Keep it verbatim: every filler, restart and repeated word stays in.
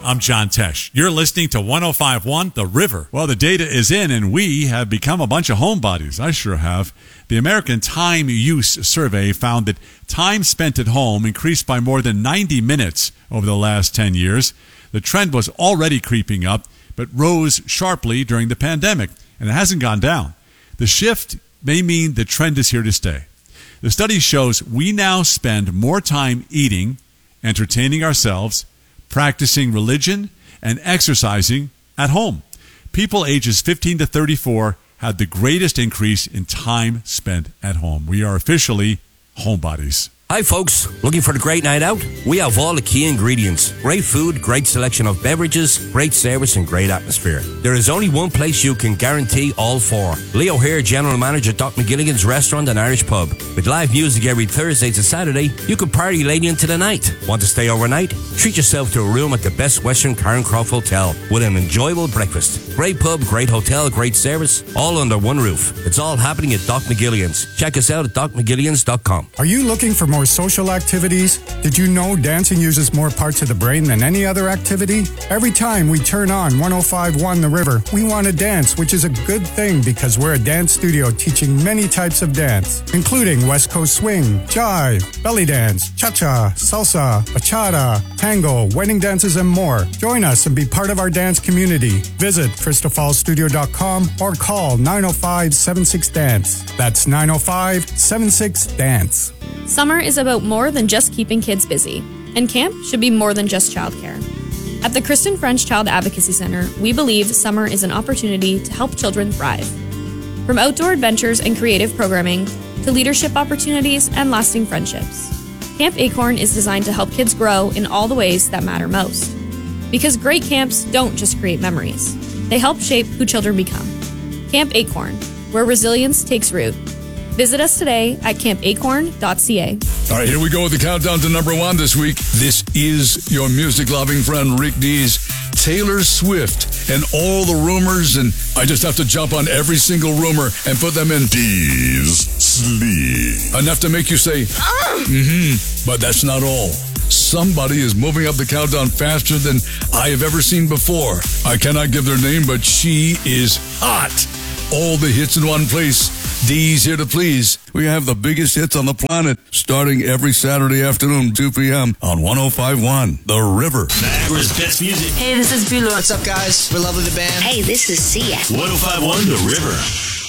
I'm John Tesh. You're listening to one oh five point one The River. Well, the data is in, and we have become a bunch of homebodies. I sure have. The American Time Use Survey found that time spent at home increased by more than ninety minutes over the last ten years. The trend was already creeping up, but rose sharply during the pandemic, and it hasn't gone down. The shift may mean the trend is here to stay. The study shows we now spend more time eating, entertaining ourselves, practicing religion, and exercising at home. People ages fifteen to thirty-four had the greatest increase in time spent at home. We are officially homebodies. Hi folks, looking for the great night out? We have all the key ingredients. Great food, great selection of beverages, great service and great atmosphere. There is only one place you can guarantee all four. Leo here, General Manager at Doc McGilligan's Restaurant and Irish Pub. With live music every Thursday to Saturday, you can party late into the night. Want to stay overnight? Treat yourself to a room at the Best Western Cairncroft Hotel with an enjoyable breakfast. Great pub, great hotel, great service, all under one roof. It's all happening at Doc McGilligan's. Check us out at doc mcgilligans dot com. Are you looking for more social activities? Did you know dancing uses more parts of the brain than any other activity? Every time we turn on one oh five point one The River, we want to dance, which is a good thing because we're a dance studio teaching many types of dance, including West Coast swing, jive, belly dance, cha-cha, salsa, bachata, tango, wedding dances, and more. Join us and be part of our dance community. Visit crystal falls studio dot com or call nine oh five, seven six, dance. That's nine oh five, seven six, dance. Summer is about more than just keeping kids busy, and camp should be more than just childcare. At the Kristen French Child Advocacy Center, we believe summer is an opportunity to help children thrive. From outdoor adventures and creative programming to leadership opportunities and lasting friendships, Camp Acorn is designed to help kids grow in all the ways that matter most. Because great camps don't just create memories, they help shape who children become. Camp Acorn, where resilience takes root. Visit us today at camp acorn dot c a. All right, here we go with the countdown to number one this week. This is your music-loving friend, Rick Dees. Taylor Swift and all the rumors, and I just have to jump on every single rumor and put them in Dees sleep. Enough to make you say, ah! Mm-hmm. But that's not all. Somebody is moving up the countdown faster than I have ever seen before. I cannot give their name, but she is hot. All the hits in one place. Dee's here to please. We have the biggest hits on the planet, starting every Saturday afternoon, two p.m. on one oh five point one The River. Niagara's best music. Hey, this is Bulo. What's up, guys? We're Lovely the Band. Hey, this is Sia. one oh five point one The River.